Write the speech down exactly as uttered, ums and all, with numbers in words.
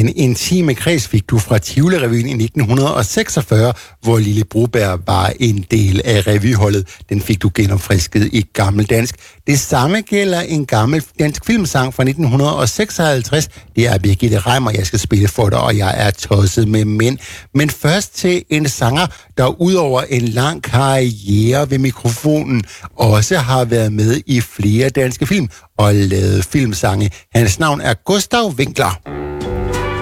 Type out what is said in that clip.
Den intime kreds fik du fra Tivoli-revyen i nitten seksogfyrre, hvor Lille Broberg var en del af revyholdet. Den fik du genopfrisket i gammeldansk. Det samme gælder en gammel dansk filmsang fra nitten seksoghalvtreds. Det er Birgitte Reimer, jeg skal spille for dig, og jeg er tosset med mænd. Men først til en sanger, der udover en lang karriere ved mikrofonen, også har været med i flere danske film og lavet filmsange. Hans navn er Gustav Winckler.